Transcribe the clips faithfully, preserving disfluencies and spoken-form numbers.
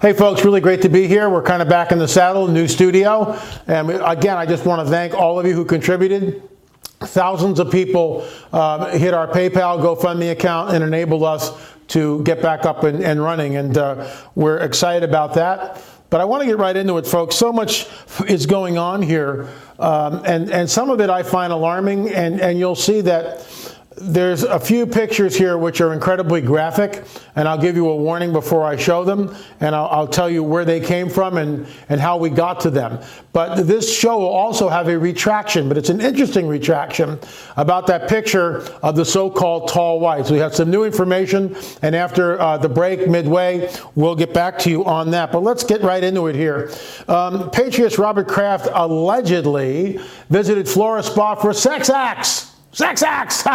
Hey folks, really great to be here. We're kind of back in the saddle, new studio. And we, again, I just want to thank all of you who contributed. Thousands of people uh, hit our PayPal, GoFundMe account and enabled us to get back up and, and running. And uh, we're excited about that. But I want to get right into it, folks. So much is going on here. Um, and, and some of it I find alarming. And, and you'll see that there's a few pictures here which are incredibly graphic, and I'll give you a warning before I show them, and I'll, I'll tell you where they came from and, and how we got to them. But this show will also have a retraction, but it's an interesting retraction about that picture of the so-called tall whites. We have some new information, and after uh, the break midway, we'll get back to you on that. But let's get right into it here. Um, Patriots Robert Kraft allegedly visited Flora Spa for sex acts. Sex acts,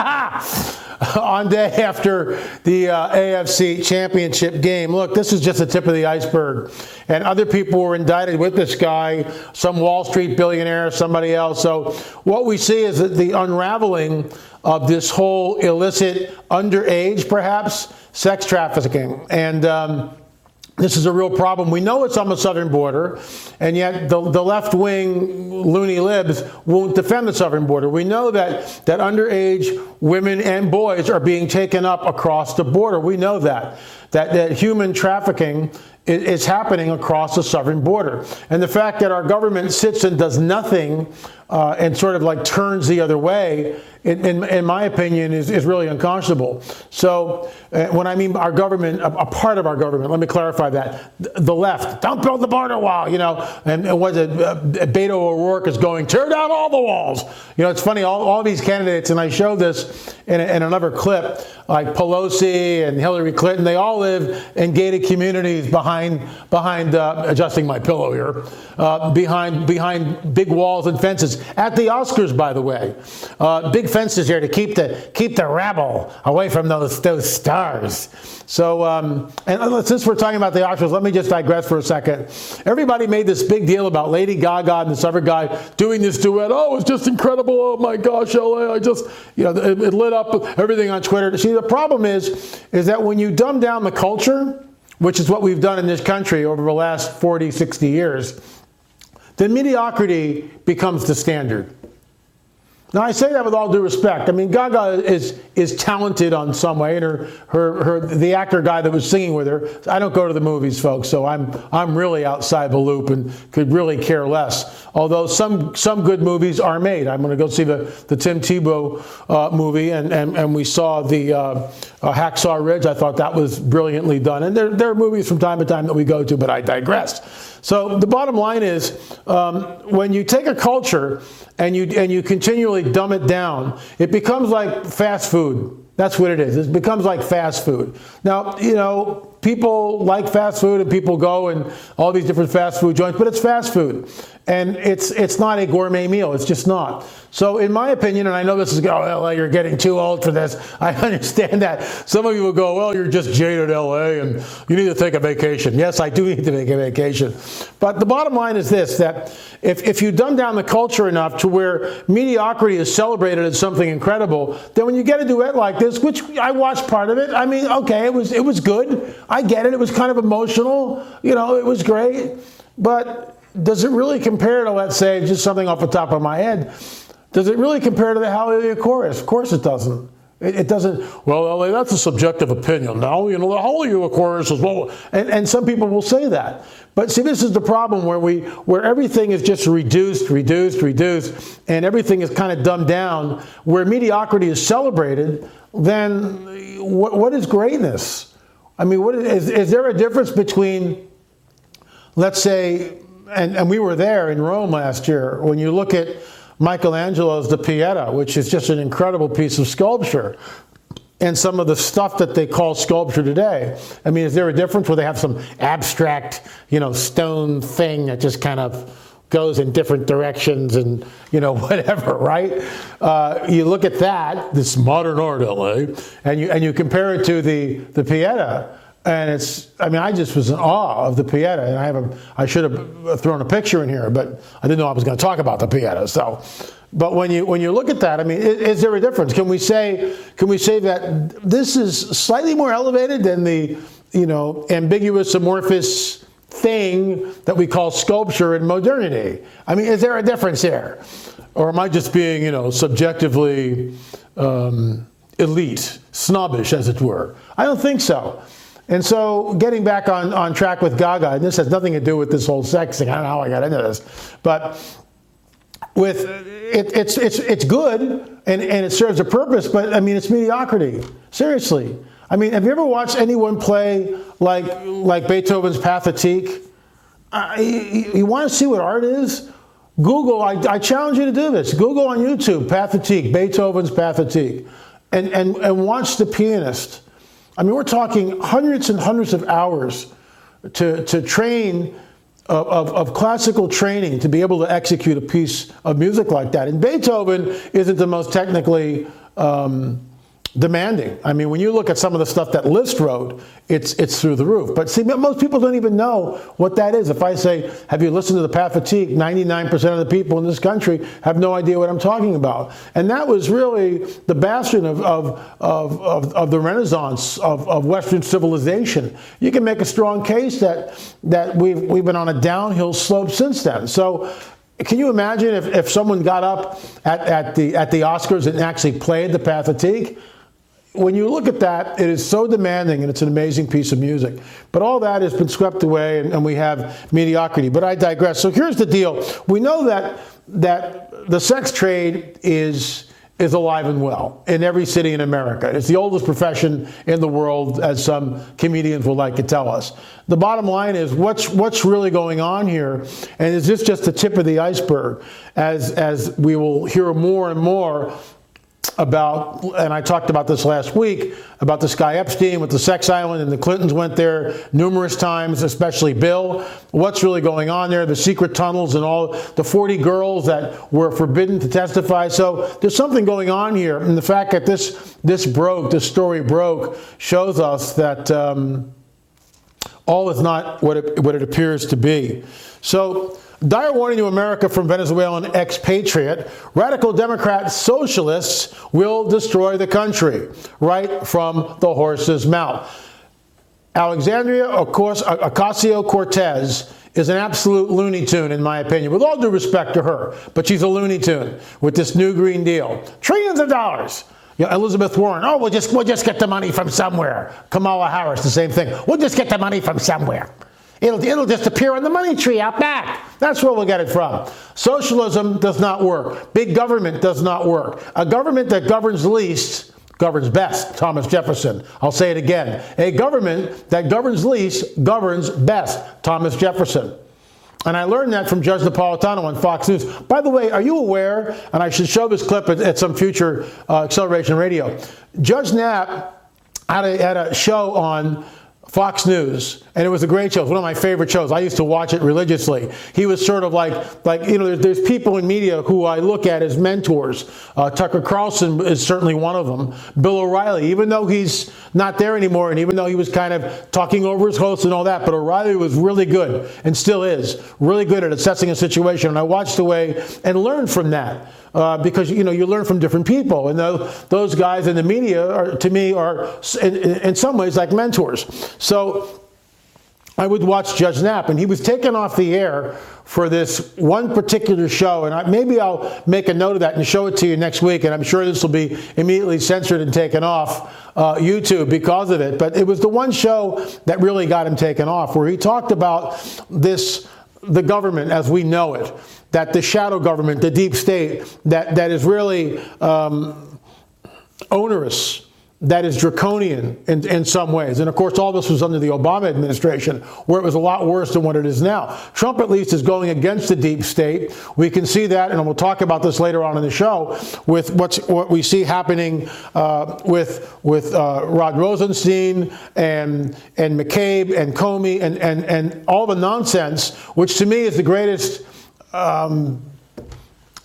on day after the uh, A F C Championship game. Look, this is just the tip of the iceberg. And other people were indicted with this guy, some Wall Street billionaire, somebody else. So what we see is that the unraveling of this whole illicit, underage, perhaps, sex trafficking. And um, this is a real problem. We know it's on the southern border, and yet the, the left-wing loony libs won't defend the southern border. We know that, that underage women and boys are being taken up across the border. We know that. That, that human trafficking is, is happening across the southern border. And the fact that our government sits and does nothing uh, and sort of like turns the other way, in, in, in my opinion, is, is really unconscionable. So uh, when I mean our government, a, a part of our government, let me clarify that. The left, don't build the border wall, you know, and, and what is it, uh, Beto O'Rourke is going, tear down all the walls. You know, it's funny, all, all these candidates, and I showed this in, in another clip, like Pelosi and Hillary Clinton, they all live in gated communities behind, behind uh, adjusting my pillow here, uh, behind, behind big walls and fences. At the Oscars, by the way, uh, big fences here to keep the keep the rabble away from those those stars. So, um, and since we're talking about the Oscars, let me just digress for a second. Everybody made this big deal about Lady Gaga and this other guy doing this duet. Oh, it's just incredible. Oh my gosh, L A! I just, you know, it, it lit up everything on Twitter. See, the problem is, is that when you dumb down the culture, which is what we've done in this country over the last forty, sixty years, then mediocrity becomes the standard. Now, I say that with all due respect. I mean, Gaga is is talented on some way, and her, her, her the actor guy that was singing with her. I don't go to the movies, folks, so I'm I'm really outside the loop and could really care less. Although some some good movies are made. I'm going to go see the, the Tim Tebow uh, movie, and, and, and we saw the uh, uh, Hacksaw Ridge. I thought that was brilliantly done. And there, there are movies from time to time that we go to, but I digress. So the bottom line is, um, when you take a culture and you and you continually dumb it down, it becomes like fast food. That's what it is. It becomes like fast food. Now, you know, people like fast food and people go and all these different fast food joints, but it's fast food. And it's it's not a gourmet meal. It's just not. So in my opinion, and I know this is, oh, L A, you're getting too old for this. I understand that. Some of you will go, well, you're just jaded, L A, and you need to take a vacation. Yes, I do need to take a vacation. But the bottom line is this, that if, if you dumb down the culture enough to where mediocrity is celebrated as something incredible, then when you get a duet like this, which I watched part of it, I mean, okay, it was it was good. I get it. It was kind of emotional. You know, it was great. But does it really compare to, let's say, just something off the top of my head, does it really compare to the Hallelujah Chorus? Of course it doesn't. It, it doesn't, well, L A, that's a subjective opinion. Now, you know, the Hallelujah Chorus is, well, and, and some people will say that. But see, this is the problem where we, where everything is just reduced, reduced, reduced, and everything is kind of dumbed down, where mediocrity is celebrated, then what, what is greatness? I mean, what is, is there a difference between, let's say, and, and we were there in Rome last year, when you look at Michelangelo's The Pieta, which is just an incredible piece of sculpture, and some of the stuff that they call sculpture today. I mean, is there a difference where they have some abstract, you know, stone thing that just kind of goes in different directions and, you know, whatever, right? Uh, you look at that, this modern art, L A, and you and you compare it to the, the Pieta, and it's, I mean, I just was in awe of the Pieta, and I have a, I should have thrown a picture in here, but I didn't know I was going to talk about the Pieta, so. But when you when you look at that, I mean, is, is there a difference? Can we say can we say that this is slightly more elevated than the, you know, ambiguous, amorphous thing that we call sculpture in modernity. I mean, is there a difference there? Or am I just being, you know, subjectively um, elite, snobbish, as it were? I don't think so. And so getting back on, on track with Gaga, and this has nothing to do with this whole sex thing. I don't know how I got into this. But with it, it's, it's, it's good, and, and it serves a purpose, but, I mean, it's mediocrity. Seriously. I mean, have you ever watched anyone play like, like Beethoven's Pathétique? Uh, you, you want to see what art is? Google, I, I challenge you to do this. Google on YouTube, Pathétique, Beethoven's Pathétique, and, and, and watch the pianist. I mean, we're talking hundreds and hundreds of hours to, to train, of, of, of classical training to be able to execute a piece of music like that. And Beethoven isn't the most technically um, demanding. I mean, when you look at some of the stuff that Liszt wrote, it's it's through the roof. But see, most people don't even know what that is. If I say, have you listened to the Pathétique, ninety-nine percent of the people in this country have no idea what I'm talking about. And that was really the bastion of, of, of, of, of the Renaissance of, of Western civilization. You can make a strong case that, that we've, we've been on a downhill slope since then. So can you imagine if, if someone got up at, at, the, at the Oscars and actually played the Pathétique? When you look at that, it is so demanding, and it's an amazing piece of music. But all that has been swept away, and, and we have mediocrity. But I digress. So here's the deal. We know that that the sex trade is is alive and well in every city in America. It's the oldest profession in the world, as some comedians would like to tell us. The bottom line is, what's what's really going on here, and is this just the tip of the iceberg? As as we will hear more and more about, and I talked about this last week, about this guy Epstein with the sex island, and the Clintons went there numerous times, especially Bill. What's really going on there? The secret tunnels and all the forty girls that were forbidden to testify. So there's something going on here. And the fact that this this broke, this story broke, shows us that um, all is not what it, what it appears to be. So, dire warning to America from Venezuelan expatriate. Radical Democrat socialists will destroy the country. Right from the horse's mouth. Alexandria Ocasio-Cortez is an absolute Looney Tune, in my opinion, with all due respect to her. But she's a Looney Tune with this new Green Deal. Trillions of dollars. You know, Elizabeth Warren, oh, we'll just, we'll just get the money from somewhere. Kamala Harris, the same thing. We'll just get the money from somewhere. It'll, it'll just appear on the money tree out back. That's where we'll get it from. Socialism does not work. Big government does not work. A government that governs least governs best. Thomas Jefferson. I'll say it again. A government that governs least governs best. Thomas Jefferson. And I learned that from Judge Napolitano on Fox News. By the way, are you aware, and I should show this clip at, at some future uh, Acceleration Radio, Judge Knapp had a, had a show on Fox News, and it was a great show. It was one of my favorite shows. I used to watch it religiously. He was sort of like, like you know, there's, there's people in media who I look at as mentors. Uh, Tucker Carlson is certainly one of them. Bill O'Reilly, even though he's not there anymore, and even though he was kind of talking over his hosts and all that, but O'Reilly was really good, and still is, really good at assessing a situation. And I watched away and learned from that. Uh, because, you know, you learn from different people. And those, those guys in the media, are, to me, are in, in some ways like mentors. So I would watch Judge Knapp, and he was taken off the air for this one particular show. And I, maybe I'll make a note of that and show it to you next week. And I'm sure this will be immediately censored and taken off uh, YouTube because of it. But it was the one show that really got him taken off, where he talked about this, the government as we know it. That the shadow government, the deep state, that, that is really um, onerous, that is draconian in, in some ways. And of course, all this was under the Obama administration, where it was a lot worse than what it is now. Trump, at least, is going against the deep state. We can see that, and we'll talk about this later on in the show, with what's, what we see happening uh, with, with uh, Rod Rosenstein and, and McCabe and Comey and, and, and all the nonsense, which to me is the greatest Um,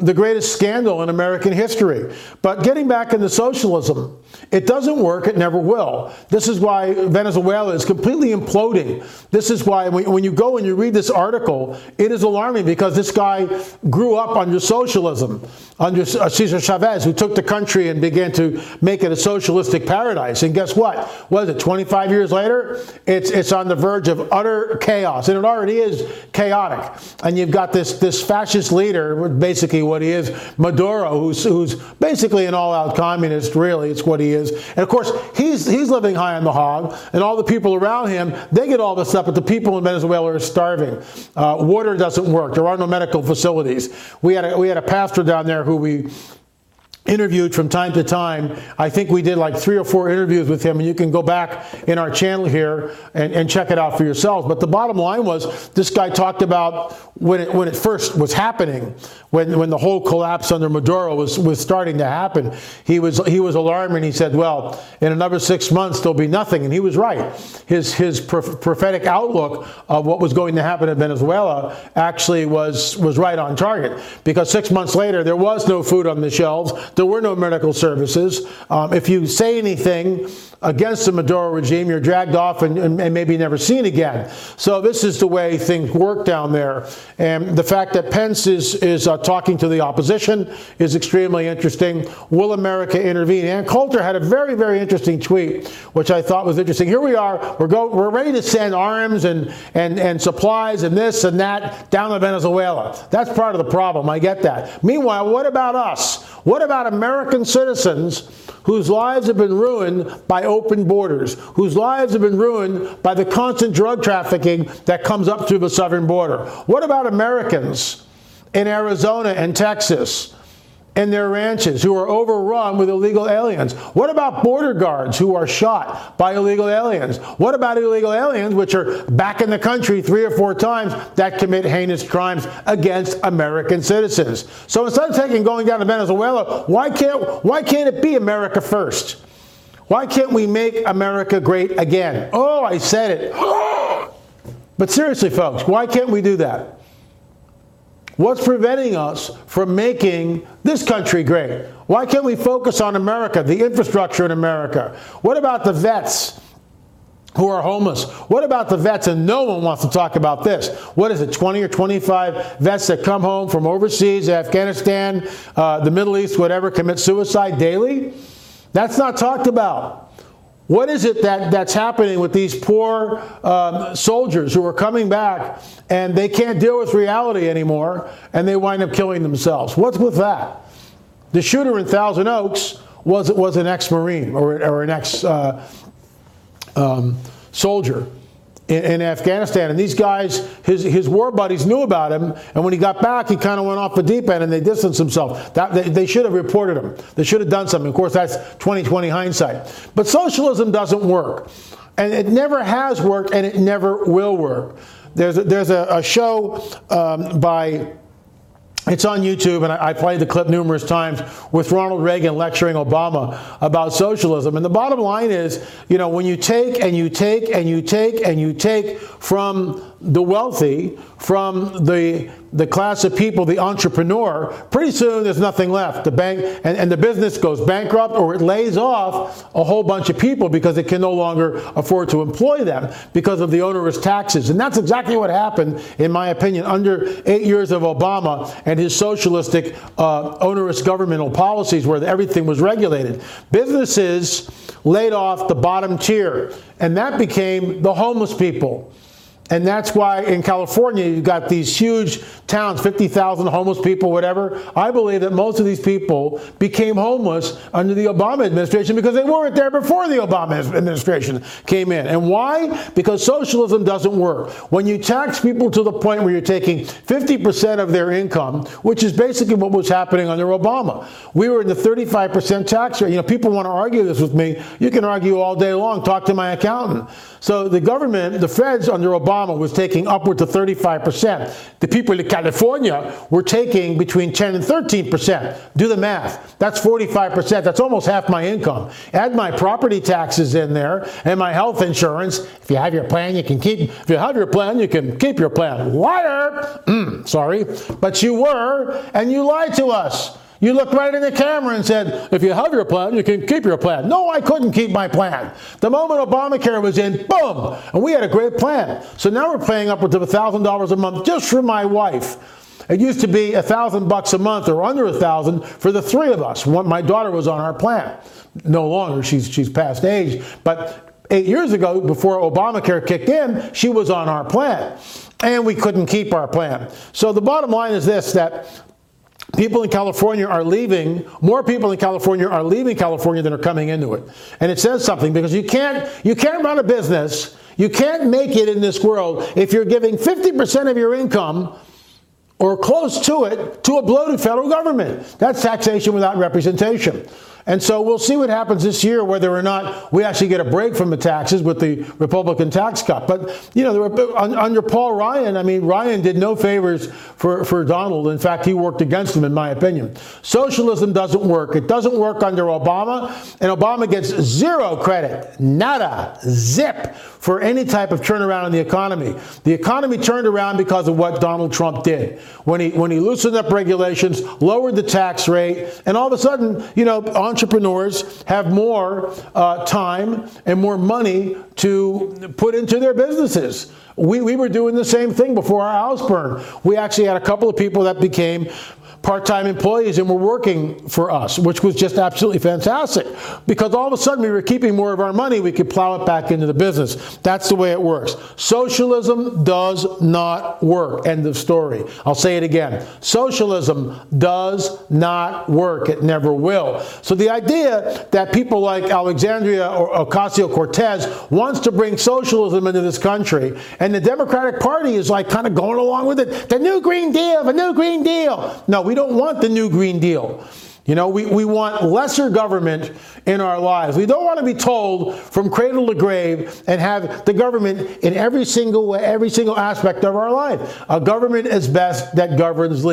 the greatest scandal in American history. But getting back into socialism, it doesn't work. It never will. This is why Venezuela is completely imploding. This is why when you go and you read this article, it is alarming, because this guy grew up under socialism, under Cesar Chavez, who took the country and began to make it a socialistic paradise. And guess what? What is it, twenty-five years later? It's it's on the verge of utter chaos. And it already is chaotic. And you've got this, this fascist leader, basically what he is, Maduro, who's, who's basically an all-out communist, really. It's what he is. And of course, he's he's living high on the hog, and all the people around him, they get all this stuff, but the people in Venezuela are starving. Uh, water doesn't work. There are no medical facilities. We had a, we had a pastor down there who we interviewed from time to time. I think we did like three or four interviews with him, and you can go back in our channel here and, and check it out for yourselves. But the bottom line was, this guy talked about when it, when it first was happening, when, when the whole collapse under Maduro was, was starting to happen. He was, he was alarmed, and he said, well, in another six months, there'll be nothing. And he was right. His, his prophetic outlook of what was going to happen in Venezuela actually was, was right on target, because six months later, there was no food on the shelves. There were no medical services. Um, if you say anything against the Maduro regime, you're dragged off and, and, and maybe never seen again. So this is the way things work down there. And the fact that Pence is, is uh, talking to the opposition is extremely interesting. Will America intervene? Ann Coulter had a very, very interesting tweet, which I thought was interesting. Here we are. We're, go, we're ready to send arms and, and, and supplies and this and that down to Venezuela. That's part of the problem. I get that. Meanwhile, what about us? What about American citizens whose lives have been ruined by open borders, whose lives have been ruined by the constant drug trafficking that comes up through the southern border? What about Americans in Arizona and Texas and their ranches who are overrun with illegal aliens? What about border guards who are shot by illegal aliens? What about illegal aliens which are back in the country three or four times that commit heinous crimes against American citizens? So instead of taking going down to Venezuela, why can't why can't it be America first? Why can't we make America great again? Oh, I said it. But seriously, folks, why can't we do that? What's preventing us from making this country great? Why can't we focus on America, the infrastructure in America? What about the vets who are homeless? What about the vets? And no one wants to talk about this. What is it, twenty or twenty-five vets that come home from overseas, Afghanistan, uh, the Middle East, whatever, commit suicide daily? That's not talked about. What is it that, that's happening with these poor um, soldiers who are coming back and they can't deal with reality anymore and they wind up killing themselves? What's with that? The shooter in Thousand Oaks was, was an ex-Marine or, or an ex-soldier uh, um, in, in Afghanistan. And these guys, his, his war buddies knew about him. And when he got back, he kind of went off the deep end and they distanced themselves. That, they, they should have reported him. They should have done something. Of course, that's twenty twenty hindsight. But socialism doesn't work. And it never has worked, and it never will work. There's a, there's a, a show um, by... It's on YouTube, and I, I played the clip numerous times with Ronald Reagan lecturing Obama about socialism. And the bottom line is, you know, when you take and you take and you take and you take from the wealthy, from the the class of people, the entrepreneur, pretty soon there's nothing left. The bank and, and the business goes bankrupt, or it lays off a whole bunch of people because it can no longer afford to employ them because of the onerous taxes. And that's exactly what happened, in my opinion, under eight years of Obama and his socialistic uh, onerous governmental policies where everything was regulated. Businesses laid off the bottom tier, and that became the homeless people. And that's why in California, you've got these huge towns, fifty thousand homeless people, whatever. I believe that most of these people became homeless under the Obama administration because they weren't there before the Obama administration came in. And why? Because socialism doesn't work. When you tax people to the point where you're taking fifty percent of their income, which is basically what was happening under Obama. We were in the thirty-five percent tax rate. You know, people want to argue this with me. You can argue all day long. Talk to my accountant. So the government, the feds under Obama, Obama was taking upwards of thirty-five percent. The people in California were taking between ten and thirteen percent. Do the math. That's forty-five percent. That's almost half my income. Add my property taxes in there and my health insurance. If you have your plan, you can keep. If you have your plan, you can keep your plan. Liar! Mm, sorry. But you were, and you lied to us. You looked right in the camera and said, if you have your plan, you can keep your plan. No, I couldn't keep my plan. The moment Obamacare was in, boom, and we had a great plan. So now we're paying upwards of one thousand dollars a month just for my wife. It used to be one thousand bucks a month or under one thousand for the three of us. My daughter was on our plan. No longer, she's, she's past age. But eight years ago, before Obamacare kicked in, she was on our plan. And we couldn't keep our plan. So the bottom line is this, that people in California are leaving, more people in California are leaving California than are coming into it. And it says something, because you can't, you can't run a business, you can't make it in this world if you're giving fifty percent of your income or close to it to a bloated federal government. That's taxation without representation. And so we'll see what happens this year, whether or not we actually get a break from the taxes with the Republican tax cut. But, you know, under Paul Ryan, I mean, Ryan did no favors for, for Donald. In fact, he worked against him, in my opinion. Socialism doesn't work. It doesn't work under Obama, and Obama gets zero credit, nada, zip, for any type of turnaround in the economy. The economy turned around because of what Donald Trump did. When he, when he loosened up regulations, lowered the tax rate, and all of a sudden, you know, entrepreneurs have more uh, time and more money to put into their businesses. We, we were doing the same thing before our house burned. We actually had a couple of people that became part-time employees and were working for us, which was just absolutely fantastic, because all of a sudden we were keeping more of our money, we could plow it back into the business. That's the way it works. Socialism does not work. End of story. I'll say it again. Socialism does not work. It never will. So the idea that people like Alexandria Ocasio-Cortez wants to bring socialism into this country, and the Democratic Party is like kind of going along with it, the new Green Deal, the new Green Deal. No, we We don't want the new Green Deal. You know, we, we want lesser government in our lives. We don't want to be told from cradle to grave and have the government in every single way, every single aspect of our life. A government is best that governs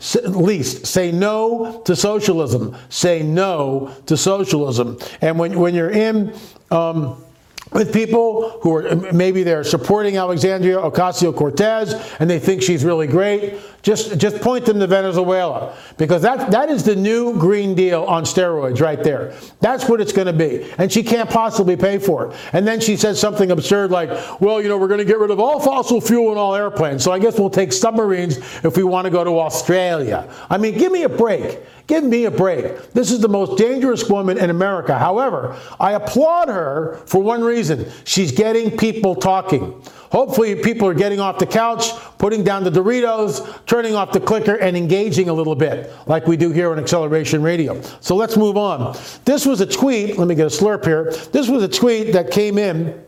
least. Say no to socialism. Say no to socialism. And when, when you're in... Um, with people who are, maybe they're supporting Alexandria Ocasio-Cortez and they think she's really great, just just point them to Venezuela, because that that is the new Green Deal on steroids right there. That's what it's going to be, and she can't possibly pay for it. And then she says something absurd like, well, you know, we're going to get rid of all fossil fuel in all airplanes, so I guess we'll take submarines if we want to go to Australia. I mean, give me a break. Give me a break. This is the most dangerous woman in America. However, I applaud her for one reason. She's getting people talking. Hopefully people are getting off the couch, putting down the Doritos, turning off the clicker, and engaging a little bit, like we do here on Acceleration Radio. So let's move on. This was a tweet. Let me get a slurp here. This was a tweet that came in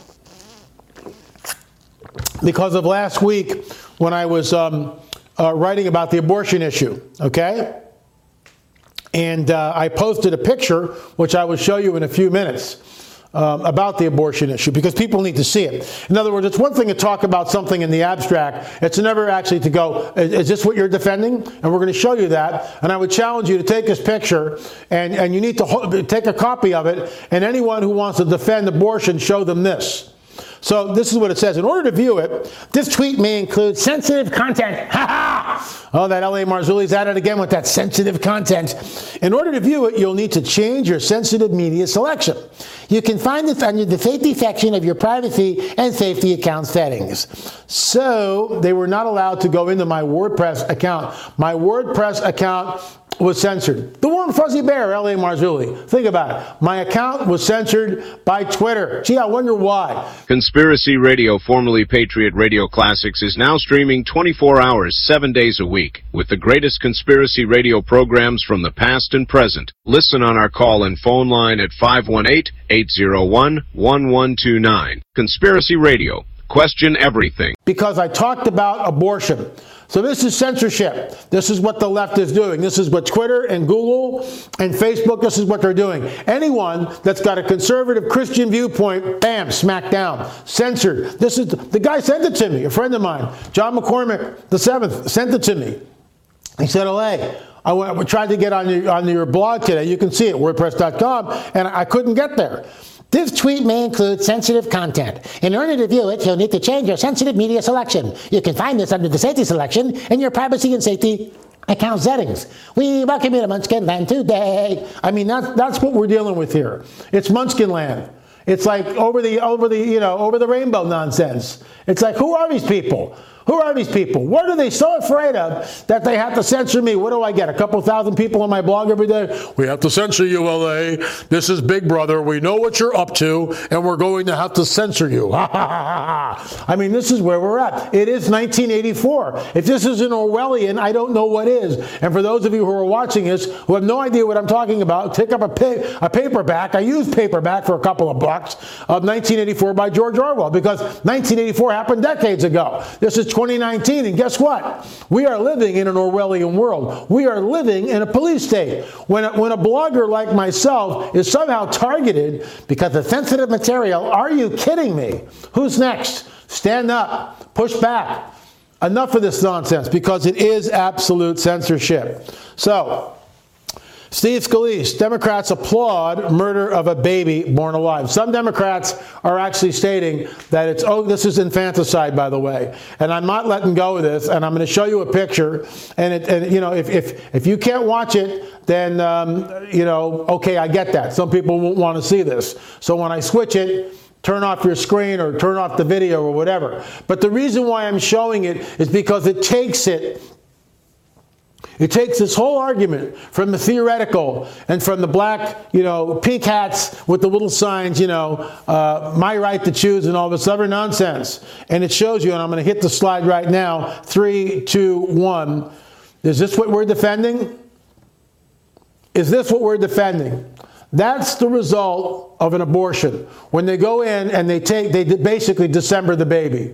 because of last week when I was um, uh, writing about the abortion issue, okay? And uh, I posted a picture, which I will show you in a few minutes, um, about the abortion issue, because people need to see it. In other words, it's one thing to talk about something in the abstract. It's never actually to go, is this what you're defending? And we're going to show you that. And I would challenge you to take this picture, and, and you need to ho- take a copy of it. And anyone who wants to defend abortion, show them this. So this is what it says. In order to view it, this tweet may include sensitive content. Ha ha! Oh, that L A Marzulli's at it again with that sensitive content. In order to view it, you'll need to change your sensitive media selection. You can find it under the safety section of your privacy and safety account settings. So they were not allowed to go into my WordPress account. My WordPress account was censored. The warm fuzzy bear, L A Marzulli. Think about it. My account was censored by Twitter. Gee, I wonder why. Conspiracy Radio, formerly Patriot Radio Classics, is now streaming twenty-four hours, seven days a week, with the greatest conspiracy radio programs from the past and present. Listen on our call and phone line at five one eight, eight zero one, one one two nine. Conspiracy Radio, Question everything. Because I talked about abortion. So this is censorship. This is what the left is doing. This is what Twitter and Google and Facebook, this is what they're doing. Anyone that's got a conservative Christian viewpoint, bam, smack down, censored. This is, the guy sent it to me, a friend of mine, John McCormick the seventh, sent it to me. He said, L A, I, went, I tried to get on your, on your blog today. You can see it, wordpress dot com, and I couldn't get there. This tweet may include sensitive content. In order to view it, you'll need to change your sensitive media selection. You can find this under the safety selection in your privacy and safety account settings. We welcome you to Munchkin Land today. I mean, that's, that's what we're dealing with here. It's Munchkin Land. It's like over the, over the, you know, over the rainbow nonsense. It's like, who are these people? Who are these people? What are they so afraid of that they have to censor me? What do I get? A couple thousand people on my blog every day? We have to censor you, L A. This is Big Brother. We know what you're up to, and we're going to have to censor you. Ha, ha, ha, ha. I mean, this is where we're at. It is nineteen eighty-four. If this isn't Orwellian, I don't know what is. And for those of you who are watching this, who have no idea what I'm talking about, pick up a, pa- a paperback. I used paperback for a couple of bucks of nineteen eighty-four by George Orwell, because nineteen eighty-four happened decades ago. This is twenty nineteen, and guess what? We are living in an Orwellian world. We are living in a police state. When a, when a blogger like myself is somehow targeted because of sensitive material, are you kidding me? Who's next? Stand up. Push back. Enough of this nonsense, because it is absolute censorship. So, Steve Scalise, Democrats applaud murder of a baby born alive. Some Democrats are actually stating that it's, oh, this is infanticide, by the way. And I'm not letting go of this, and I'm going to show you a picture. And, it, and you know, if, if, if you can't watch it, then, um, you know, okay, I get that. Some people won't want to see this. So when I switch it, turn off your screen or turn off the video or whatever. But the reason why I'm showing it is because it takes it It takes this whole argument from the theoretical and from the black, you know, pink hats with the little signs, you know, uh, my right to choose and all this other nonsense. And it shows you, and I'm going to hit the slide right now, three, two, one. Is this what we're defending? Is this what we're defending? That's the result of an abortion. When they go in and they take, they basically dismember the baby,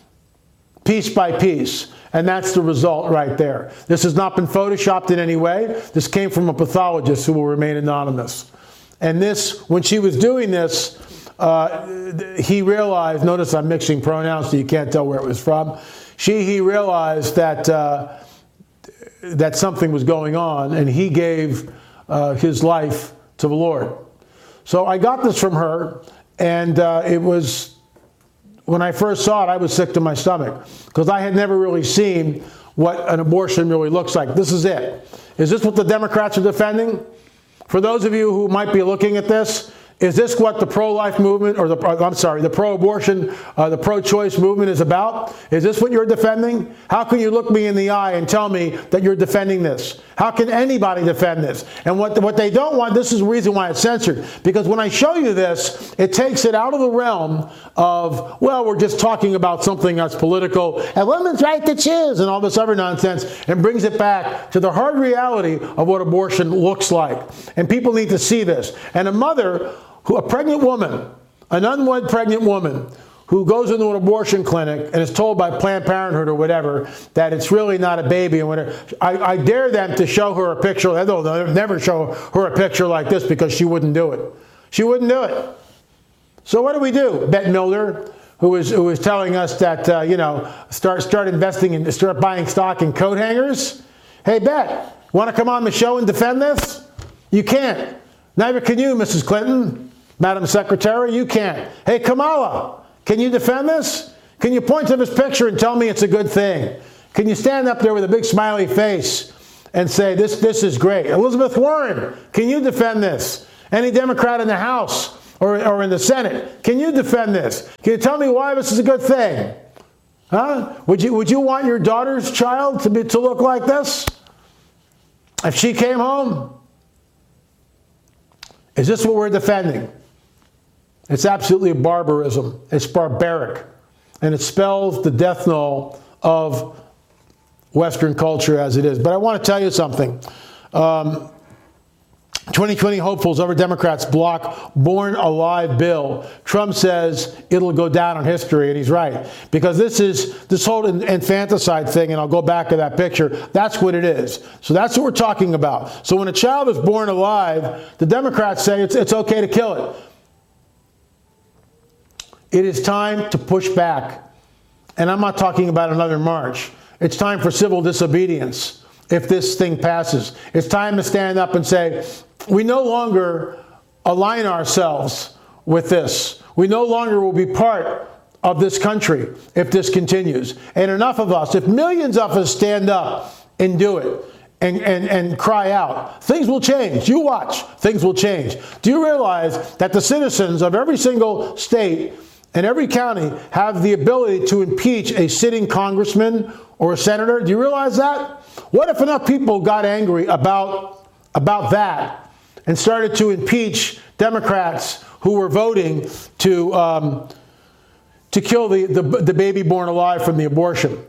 piece by piece. And that's the result right there. This has not been photoshopped in any way. This came from a pathologist who will remain anonymous. And this, when she was doing this, uh, he realized, notice I'm mixing pronouns so you can't tell where it was from. She, he realized that, uh, that something was going on, and he gave uh, his life to the Lord. So I got this from her, and uh, it was, when I first saw it, I was sick to my stomach, because I had never really seen what an abortion really looks like. This is it. Is this what the Democrats are defending? For those of you who might be looking at this, is this what the pro-life movement, or the, I'm sorry, the pro-abortion, uh, the pro-choice movement is about? Is this what you're defending? How can you look me in the eye and tell me that you're defending this? How can anybody defend this? And what, what they don't want, this is the reason why it's censored. Because when I show you this, it takes it out of the realm of, well, we're just talking about something that's political, and women's right to choose, and all this other nonsense, and brings it back to the hard reality of what abortion looks like. And people need to see this. And a mother, who, a pregnant woman, an unwed pregnant woman, who goes into an abortion clinic and is told by Planned Parenthood or whatever that it's really not a baby, and whatever, I, I dare them to show her a picture. They'll never show her a picture like this, because she wouldn't do it. She wouldn't do it. So what do we do? Bette Midler, who is who is telling us that uh, you know start start investing in start buying stock in coat hangers. Hey, Bette, want to come on the show and defend this? You can't. Neither can you, Missus Clinton, Madam Secretary. You can't. Hey, Kamala, can you defend this? Can you point to this picture and tell me it's a good thing? Can you stand up there with a big smiley face and say, this, this is great? Elizabeth Warren, can you defend this? Any Democrat in the House or, or in the Senate, can you defend this? Can you tell me why this is a good thing? Huh? Would you, would you want your daughter's child to, be, to look like this? If she came home? Is this what we're defending? It's absolutely a barbarism. It's barbaric. And it spells the death knell of Western culture as it is. But I want to tell you something. Um, twenty twenty hopefuls over Democrats block Born Alive bill. Trump says it'll go down in history, and he's right. Because this is this whole infanticide thing, and I'll go back to that picture, that's what it is. So that's what we're talking about. So when a child is born alive, the Democrats say it's, it's okay to kill it. It is time to push back. And I'm not talking about another march. It's time for civil disobedience if this thing passes. It's time to stand up and say, we no longer align ourselves with this. We no longer will be part of this country if this continues. And enough of us, if millions of us stand up and do it and, and, and cry out, things will change. You watch, things will change. Do you realize that the citizens of every single state and every county have the ability to impeach a sitting congressman or a senator? Do you realize that? What if enough people got angry about, about that and started to impeach Democrats who were voting to, um, to kill the, the, the baby born alive from the abortion?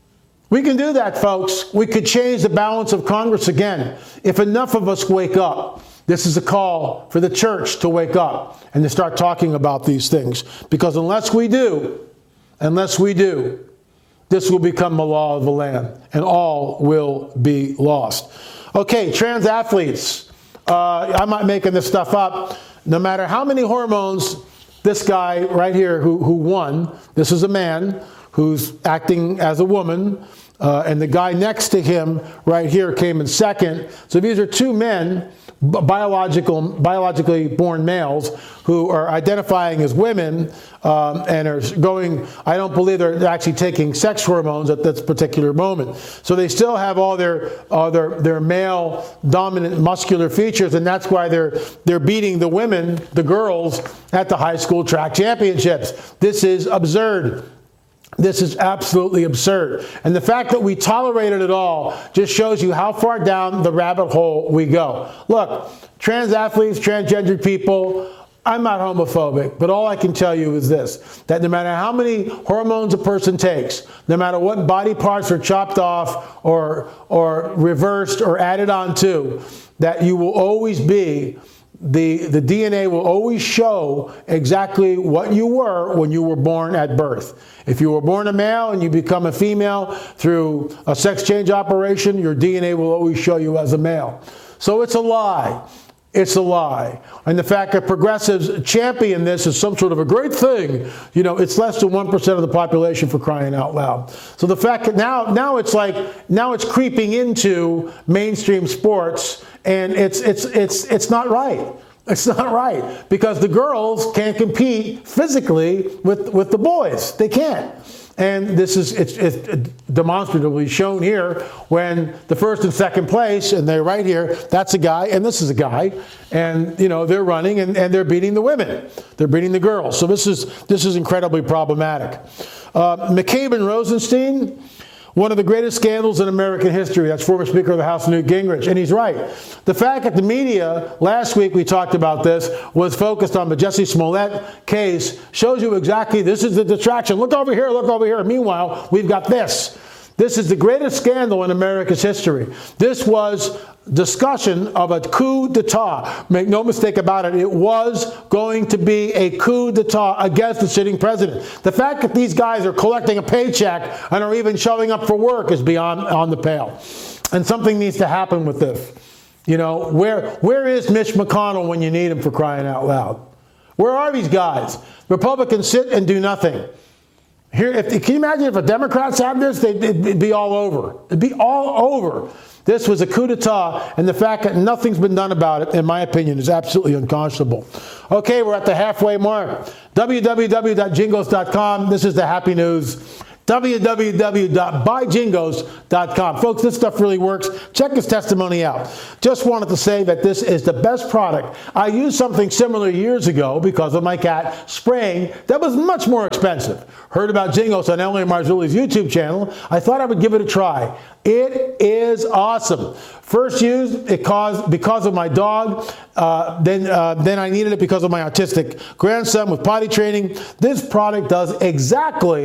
We can do that, folks. We could change the balance of Congress again if enough of us wake up. This is a call for the church to wake up and to start talking about these things. Because unless we do, unless we do, this will become the law of the land and all will be lost. Okay, trans athletes. Uh, I'm not making this stuff up. No matter how many hormones this guy right here who, who won, this is a man who's acting as a woman, uh, and the guy next to him right here came in second. So these are two men, biological, biologically born males, who are identifying as women um, and are going, I don't believe they're actually taking sex hormones at this particular moment. So they still have all their uh, their, their male dominant muscular features, and that's why they're they're beating the women, the girls, at the high school track championships. This is absurd. This is absolutely absurd. And the fact that we tolerate it at all just shows you how far down the rabbit hole we go. Look, trans athletes, transgendered people, I'm not homophobic, but all I can tell you is this, that no matter how many hormones a person takes, no matter what body parts are chopped off or, or reversed or added on to, that you will always be The, the D N A will always show exactly what you were when you were born at birth. If you were born a male and you become a female through a sex change operation, your D N A will always show you as a male. So it's a lie. It's a lie. And the fact that progressives champion this as some sort of a great thing, you know, it's less than one percent of the population, for crying out loud. So the fact that now, now it's like, now it's creeping into mainstream sports, and it's, it's, it's, it's not right. It's not right, because the girls can't compete physically with, with the boys. They can't. And this is it's, it's demonstratively shown here when the first and second place, and they're right here, that's a guy and this is a guy, and you know they're running and, and they're beating the women, they're beating the girls. So this is this is incredibly problematic. Uh, McCabe and Rosenstein, one of the greatest scandals in American history. That's former Speaker of the House Newt Gingrich, and he's right. The fact that the media, last week we talked about this, was focused on the Jussie Smollett case shows you exactly this is the distraction. Look over here, look over here. Meanwhile, we've got this. This is the greatest scandal in America's history. This was discussion of a coup d'etat. Make no mistake about it, it was going to be a coup d'etat against the sitting president. The fact that these guys are collecting a paycheck and are even showing up for work is beyond on the pale. And something needs to happen with this. You know, where where is Mitch McConnell when you need him, for crying out loud? Where are these guys? Republicans sit and do nothing. Here, if, can you imagine if the Democrats had this? They'd, it'd be all over. It'd be all over. This was a coup d'etat, and the fact that nothing's been done about it, in my opinion, is absolutely unconscionable. Okay, we're at the halfway mark. w w w dot jingles dot com. This is the happy news. w w w dot buy jingos dot com. Folks, this stuff really works. Check his testimony out. Just wanted to say that this is the best product. I used something similar years ago because of my cat spraying that was much more expensive. Heard about Jingos on Elliot Marzulli's YouTube channel. I thought I would give it a try. It is awesome. First used it caused because of my dog. Uh, then, uh, then I needed it because of my autistic grandson with potty training. This product does exactly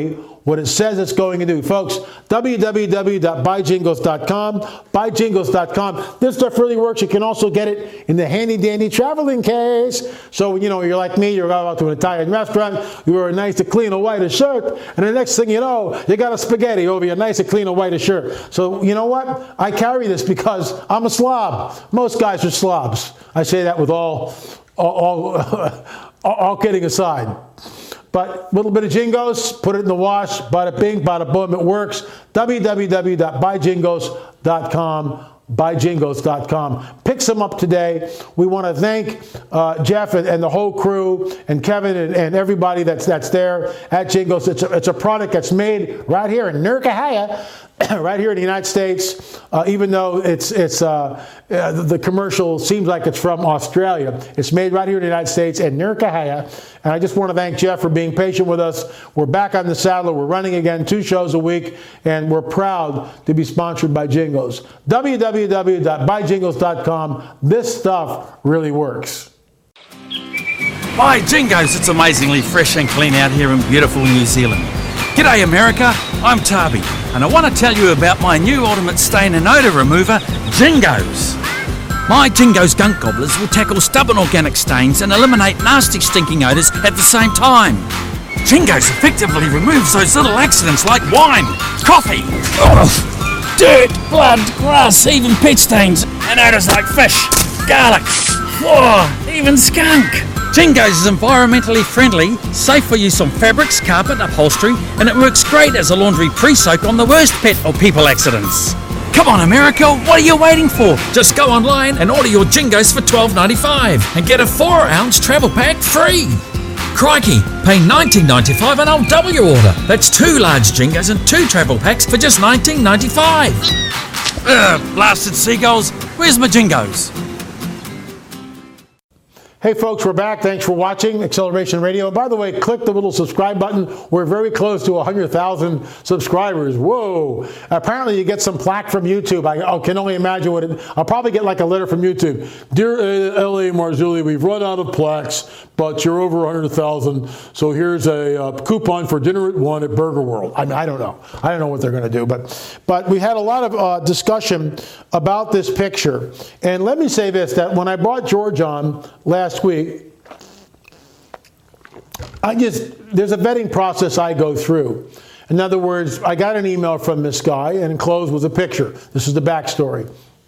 what it says it's going to do. Folks, w w w dot buy jingles dot com, buy jingles dot com. This stuff really works. You can also get it in the handy-dandy traveling case. So, you know, you're like me, you're out to an Italian restaurant, you wear a nice to clean a white shirt, and the next thing you know, you got a spaghetti over your nice to clean a white shirt. So, you know what? I carry this because I'm a slob. Most guys are slobs. I say that with all, all, all, all kidding aside. But a little bit of Jingos, put it in the wash, bada bing, bada boom, it works. w w w dot buy jingles dot com, buy jingles dot com. Pick some up today. We want to thank uh, Jeff and, and the whole crew, and Kevin and, and everybody that's that's there at Jingos. It's a, it's a product that's made right here in Nurkahaya, right here in the United States, uh, even though it's it's uh, uh, the commercial seems like it's from Australia. It's made right here in the United States in Nurkahaya. And I just want to thank Jeff for being patient with us. We're back on the saddle. We're running again two shows a week, and we're proud to be sponsored by Jingos. w w w dot buy jingles dot com. This stuff really works. By Jingos, it's amazingly fresh and clean out here in beautiful New Zealand. G'day America, I'm Tabi, and I want to tell you about my new ultimate stain and odour remover, Jingos. My Jingos gunk gobblers will tackle stubborn organic stains and eliminate nasty stinking odours at the same time. Jingos effectively removes those little accidents like wine, coffee, oh, dirt, blood, grass, even pet stains, and odours like fish, garlic, oh, even skunk. Jingos is environmentally friendly, safe for use on fabrics, carpet, upholstery, and it works great as a laundry pre-soak on the worst pet or people accidents. Come on America, what are you waiting for? Just go online and order your Jingos for twelve ninety-five and get a four ounce travel pack free. Crikey, pay nineteen ninety-five and I'll double your order. That's two large Jingos and two travel packs for just nineteen ninety-five. Ugh, blasted seagulls, where's my Jingos? Hey folks, we're back. Thanks for watching Acceleration Radio. By the way, click the little subscribe button. We're very close to one hundred thousand subscribers. Whoa. Apparently you get some plaque from YouTube. I, I can only imagine what it, I'll probably get like a letter from YouTube. Dear L A Marzulli, we've run out of plaques, but you're over one hundred thousand. So here's a uh, coupon for dinner at one at Burger World. I mean, I don't know. I don't know what they're going to do. But, but we had a lot of uh, discussion about this picture. And let me say this, that when I brought George on last week, I just, there's a vetting process I go through. In other words, I got an email from this guy, and enclosed was a picture. This is the backstory.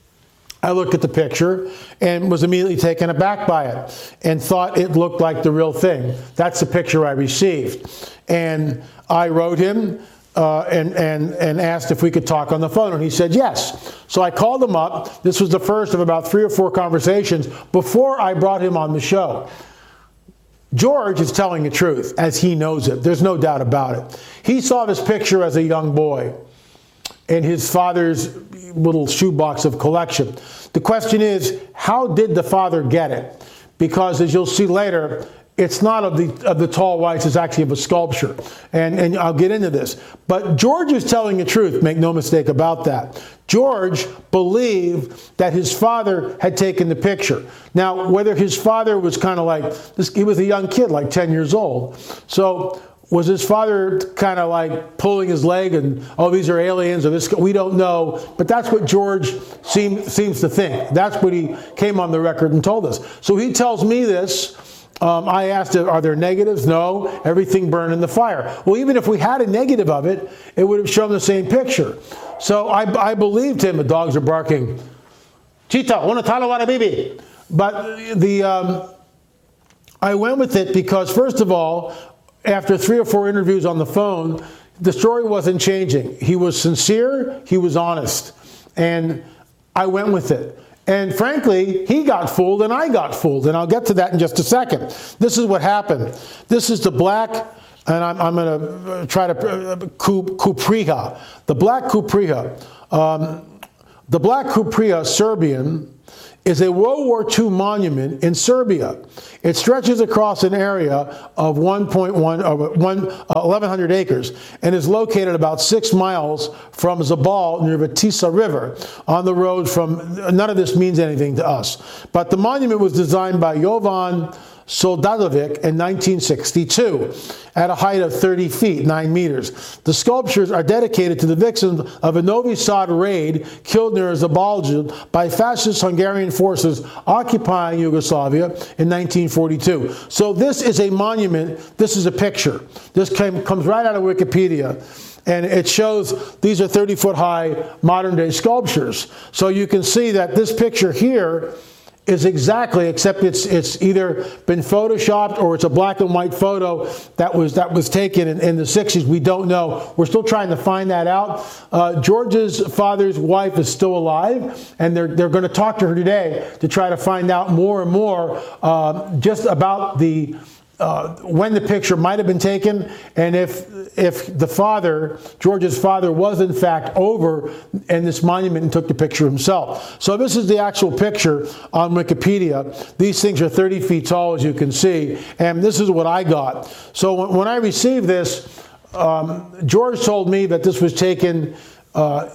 I looked at the picture and was immediately taken aback by it and thought it looked like the real thing. That's the picture I received. And I wrote him uh, and, and, and asked if we could talk on the phone, and he said yes. So I called him up. This was the first of about three or four conversations before I brought him on the show. George is telling the truth, as he knows it. There's no doubt about it. He saw this picture as a young boy in his father's little shoebox of collection. The question is, how did the father get it? Because as you'll see later, it's not of the of the tall whites, it's actually of a sculpture. And, and I'll get into this. But George is telling the truth, make no mistake about that. George believed that his father had taken the picture. Now, whether his father was kind of like, this, he was a young kid, like ten years old. So was his father kind of like pulling his leg and, oh, these are aliens, or this, we don't know. But that's what George seem, seems to think. That's what he came on the record and told us. So he tells me this. Um, I asked, are there negatives? No, everything burned in the fire. Well, even if we had a negative of it, it would have shown the same picture. So I, I believed him. The dogs are barking. Chita, una talo wara bibi. But the, um, I went with it because, first of all, after three or four interviews on the phone, the story wasn't changing. He was sincere, he was honest, and I went with it. And frankly, he got fooled and I got fooled, and I'll get to that in just a second. This is what happened. This is the black, and I'm, I'm going to try to, uh, Kupriha. The black Kupriha. Um, the black Kupriha Serbian is a World War Two monument in Serbia. It stretches across an area of one point one, uh, one, uh, eleven hundred acres and is located about six miles from Zabal near the Tisa River on the road from, none of this means anything to us. But the monument was designed by Jovan Soldadovic in nineteen sixty-two at a height of thirty feet, nine meters. The sculptures are dedicated to the victims of a Novi Sad raid killed near Zabalja by fascist Hungarian forces occupying Yugoslavia in nineteen forty-two. So this is a monument. This is a picture. This came, comes right out of Wikipedia. And it shows these are thirty foot high modern day sculptures. So you can see that this picture here is exactly, except it's it's either been photoshopped or it's a black and white photo that was that was taken in, in the sixties. We don't know. We're still trying to find that out. Uh, George's father's wife is still alive, and they're they're going to talk to her today to try to find out more and more uh, just about the uh, when the picture might have been taken, and if if the father, George's father, was in fact over in this monument and took the picture himself. So this is the actual picture on Wikipedia. These things are thirty feet tall, as you can see, and this is what I got. So when, when I received this, um, George told me that this was taken uh,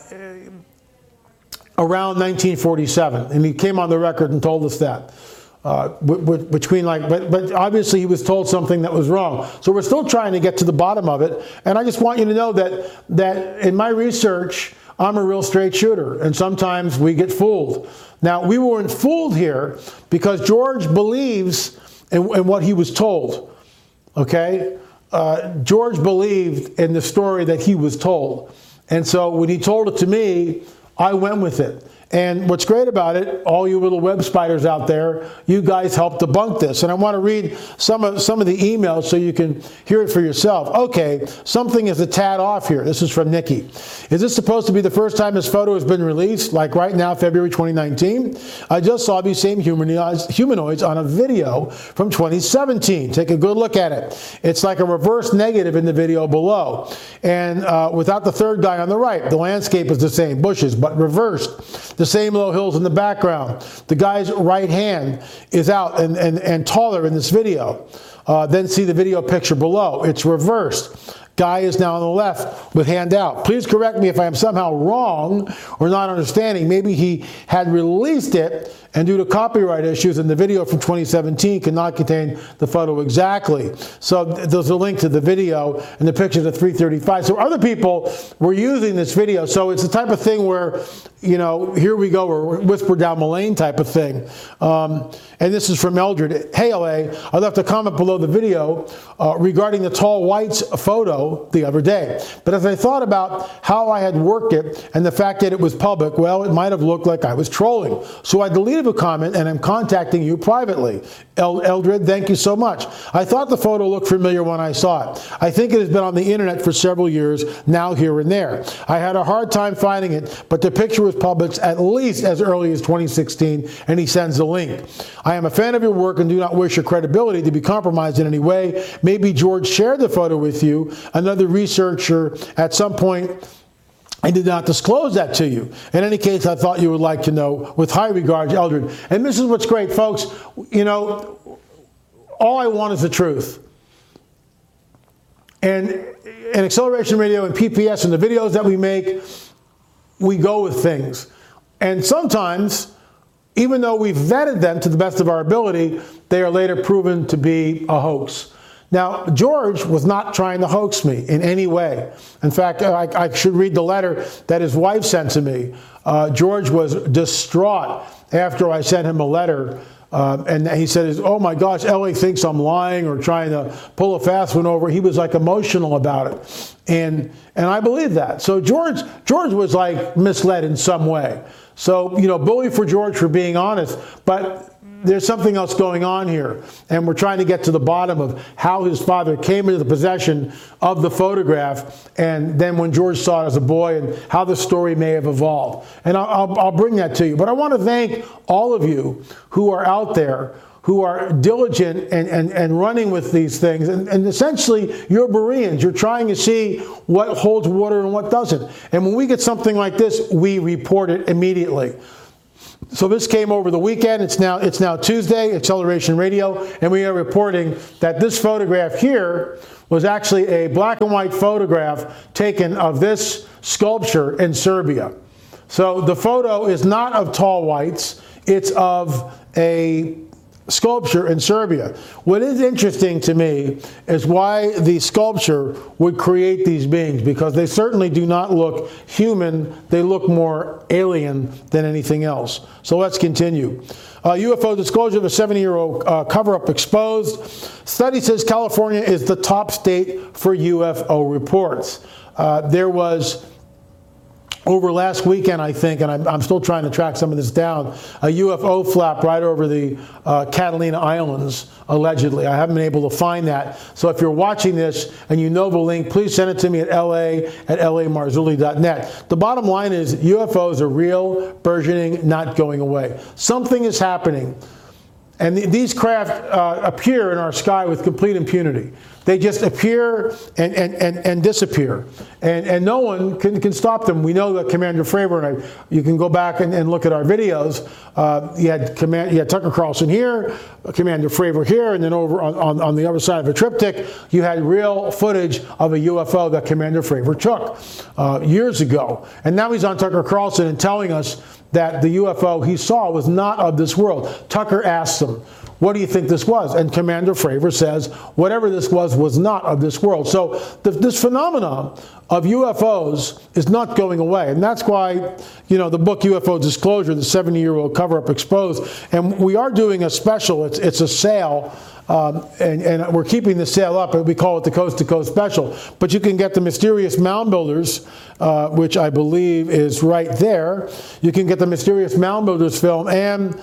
around nineteen forty-seven, and he came on the record and told us that. Uh, between like, but, but obviously he was told something that was wrong. So we're still trying to get to the bottom of it. And I just want you to know that, that in my research, I'm a real straight shooter. And sometimes we get fooled. Now, we weren't fooled here because George believes in, in what he was told. Okay? Uh, George believed in the story that he was told. And so when he told it to me, I went with it. And what's great about it, all you little web spiders out there, you guys helped debunk this. And I want to read some of some of the emails so you can hear it for yourself. Okay, something is a tad off here. This is from Nikki. Is this supposed to be the first time this photo has been released? Like right now, February twenty nineteen? I just saw these same humanoids, humanoids on a video from twenty seventeen. Take a good look at it. It's like a reverse negative in the video below. And uh, without the third guy on the right. The landscape is the same, bushes, but reversed. The same low hills in the background. The guy's right hand is out and, and, and taller in this video. Uh, then see the video picture below. It's reversed. Guy is now on the left with hand out. Please correct me if I am somehow wrong or not understanding. Maybe he had released it, and due to copyright issues in the video from twenty seventeen cannot contain the photo exactly. So there's a link to the video and the pictures at three thirty-five. So other people were using this video. So it's the type of thing where, you know, here we go, or whisper down the lane type of thing. Um, and this is from Eldred. Hey, L A, I left a comment below the video uh, regarding the tall whites photo the other day. But as I thought about how I had worked it and the fact that it was public, well, it might have looked like I was trolling. So I deleted a comment and I'm contacting you privately. El Eldred, thank you so much. I thought the photo looked familiar when I saw it. I think it has been on the internet for several years, now here and there. I had a hard time finding it, but the picture was published at least as early as twenty sixteen, and he sends a link. I am a fan of your work and do not wish your credibility to be compromised in any way. Maybe George shared the photo with you. Another researcher at some point, I did not disclose that to you. In any case, I thought you would like to know. With high regards, Eldred. And this is what's great, folks. You know, all I want is the truth. And in Acceleration Radio and P P S and the videos that we make, we go with things. And sometimes, even though we've vetted them to the best of our ability, they are later proven to be a hoax. Now, George was not trying to hoax me in any way. In fact, I, I should read the letter that his wife sent to me. Uh, George was distraught after I sent him a letter. Uh, and he said, oh my gosh, L A thinks I'm lying or trying to pull a fast one over. He was like emotional about it. And and I believe that. So George, George was like misled in some way. So, you know, bully for George for being honest. But there's something else going on here, and we're trying to get to the bottom of how his father came into the possession of the photograph, and then when George saw it as a boy, and how the story may have evolved. And I'll, I'll bring that to you. But I want to thank all of you who are out there, who are diligent and, and, and running with these things. And, and essentially, you're Bereans. You're trying to see what holds water and what doesn't. And when we get something like this, we report it immediately. So this came over the weekend. It's now it's now Tuesday, Acceleration Radio, and we are reporting that this photograph here was actually a black and white photograph taken of this sculpture in Serbia. So the photo is not of tall whites. It's of a sculpture in Serbia. What is interesting to me is why the sculpture would create these beings, because they certainly do not look human. They look more alien than anything else. So let's continue. Uh, U F O disclosure of a seventy-year-old uh, cover-up exposed. Study says California is the top state for U F O reports. Uh, there was, over last weekend, I think, and I'm, I'm still trying to track some of this down, a U F O flap right over the uh, Catalina Islands, allegedly. I haven't been able to find that. So if you're watching this and you know the link, please send it to me at la at lamarzulli dot net. The bottom line is U F Os are real, burgeoning, not going away. Something is happening. And th- these craft uh, appear in our sky with complete impunity. They just appear and, and, and, and disappear. And, and no one can, can stop them. We know that Commander Fravor, and I, you can go back and, and look at our videos. Uh, you, had command, you had Tucker Carlson here, Commander Fravor here, and then over on, on, on the other side of a triptych, you had real footage of a U F O that Commander Fravor took uh, years ago. And now he's on Tucker Carlson and telling us that the U F O he saw was not of this world. Tucker asked him, what do you think this was? And Commander Fravor says, whatever this was, was not of this world. So the, this phenomenon of U F Os is not going away. And that's why, you know, the book U F O Disclosure, the seventy-year-old cover-up exposed, and we are doing a special. It's, it's a sale. Um, and, and we're keeping the sale up, and we call it the Coast to Coast Special. But you can get the Mysterious Mound Builders, uh, which I believe is right there. You can get the Mysterious Mound Builders film and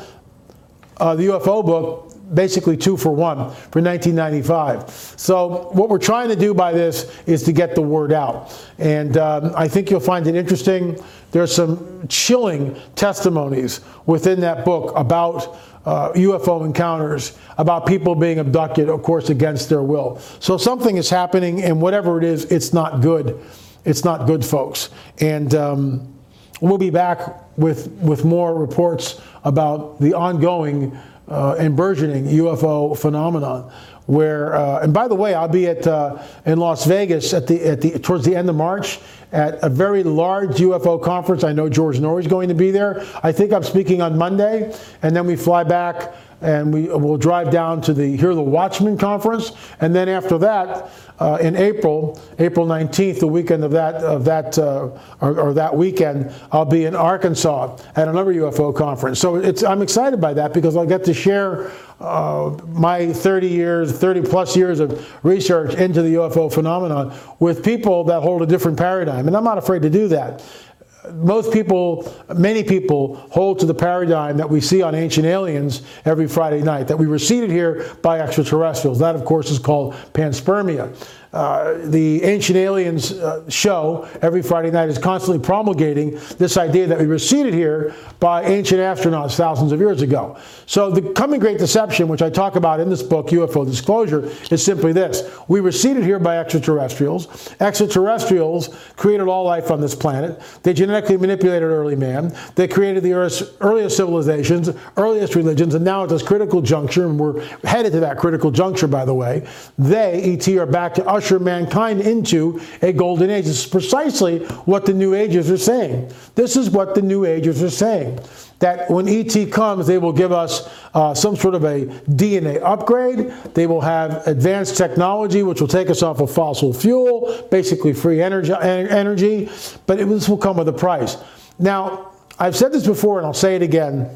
uh, the U F O book, basically two for one for nineteen ninety-five. So what we're trying to do by this is to get the word out. And um, I think you'll find it interesting. There's some chilling testimonies within that book about Uh, U F O encounters, about people being abducted, of course, against their will. So something is happening, and whatever it is, it's not good. It's not good, folks. And um, we'll be back with, with more reports about the ongoing uh, and burgeoning U F O phenomenon. Where, uh, and by the way, I'll be at uh, in Las Vegas at the at the towards the end of March at a very large U F O conference. I know George Norrie is going to be there. I think I'm speaking on Monday, and then we fly back and we will drive down to the Hear the Watchman conference, and then after that, uh, in April, April nineteenth, the weekend of that of that uh, or, or that weekend, I'll be in Arkansas at another U F O conference. So it's I'm excited by that because I'll get to share uh, my thirty years, thirty plus years of research into the U F O phenomenon with people that hold a different paradigm, and I'm not afraid to do that. Most people, many people hold to the paradigm that we see on Ancient Aliens every Friday night, that we were seeded here by extraterrestrials. That, of course, is called panspermia. Uh, the Ancient Aliens uh, show every Friday night is constantly promulgating this idea that we were seeded here by ancient astronauts thousands of years ago. So the coming great deception, which I talk about in this book, U F O Disclosure, is simply this. We were seeded here by extraterrestrials. Extraterrestrials created all life on this planet. They genetically manipulated early man. They created the Earth's earliest civilizations, earliest religions, and now at this critical juncture, and we're headed to that critical juncture, by the way, they, E T, are back to usher mankind into a golden age. This is precisely what the New Agers are saying. This is what the New Agers are saying. That when E T comes, they will give us uh, some sort of a D N A upgrade. They will have advanced technology, which will take us off of fossil fuel, basically free energy, energy. But it, this will come with a price. Now, I've said this before, and I'll say it again.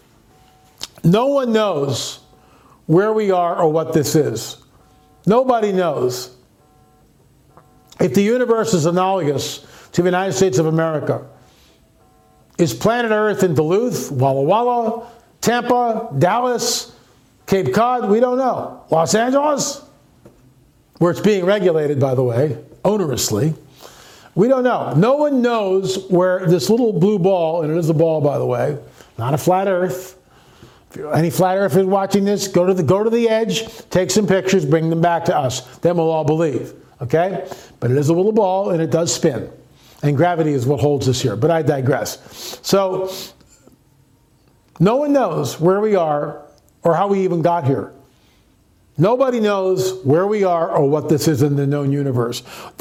No one knows where we are or what this is. Nobody knows. If the universe is analogous to the United States of America, is planet Earth in Duluth, Walla Walla, Tampa, Dallas, Cape Cod? We don't know. Los Angeles, where it's being regulated, by the way, onerously. We don't know. No one knows where this little blue ball, and it is a ball, by the way, not a flat Earth. If any flat earthers watching this, go to the go to the edge, take some pictures, bring them back to us. Then we'll all believe. Okay? But it is a little ball, and it does spin. And gravity is what holds us here. But I digress. So, no one knows where we are or how we even got here. Nobody knows where we are or what this is in the known universe.